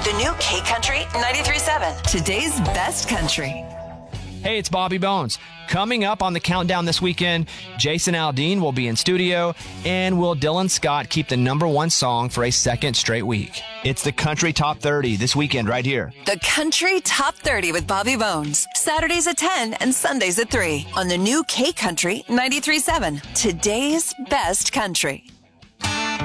The new K Country 93.7. Today's best country. Hey, it's Bobby Bones. Coming up on the countdown this weekend, Jason Aldean will be in studio, and will Dylan Scott keep the #1 song for a second straight week? It's the Country Top 30 this weekend right here. The Country Top 30 with Bobby Bones. Saturdays at 10 and Sundays at 3 on the new K Country 93.7. Today's best country.